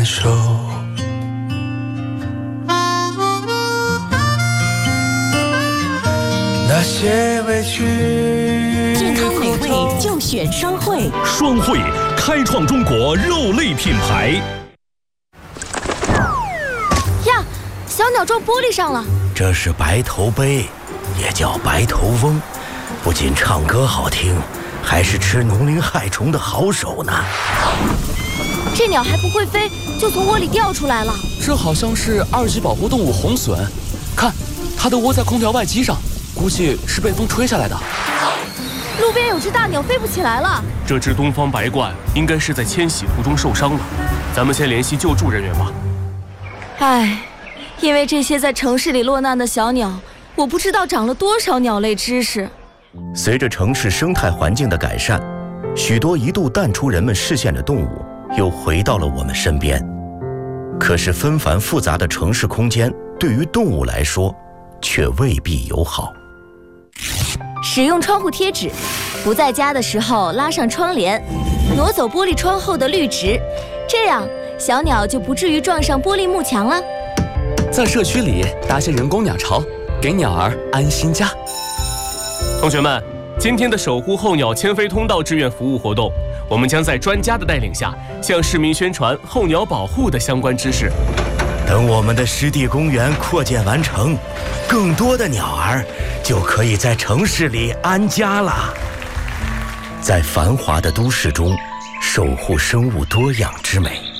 感受。那些委屈， 健康美味就选双汇。 双汇开创中国肉类品牌。 呀，小鸟撞玻璃上了。 这是白头鹎，也叫白头翁，不仅唱歌好听，还是吃农林害虫的好手呢。 这鸟还不会飞，就从窝里掉出来了。 这好像是2级保护动物红隼，看，它都窝在空调外机上，估计是被风吹下来的。 路边有只大鸟飞不起来了。 这只东方白鹳应该是在迁徙途中受伤了，咱们先联系救助人员吧。 唉，因为这些在城市里落难的小鸟，我不知道长了多少鸟类知识。 随着城市生态环境的改善，许多一度淡出人们视线的动物又回到了我们身边。可是纷繁复杂的城市空间对于动物来说却未必友好。 使用窗户贴纸，不在家的时候拉上窗帘，挪走玻璃窗后的绿植，这样小鸟就不至于撞上玻璃幕墙了。 在社区里搭些人工鸟巢，给鸟儿安心家。 同学们，今天的守护候鸟迁飞通道志愿服务活动，我们将在专家的带领下，向市民宣传候鸟保护的相关知识。 等我们的湿地公园扩建完成，更多的鸟儿就可以在城市里安家了。在繁华的都市中，守护生物多样之美。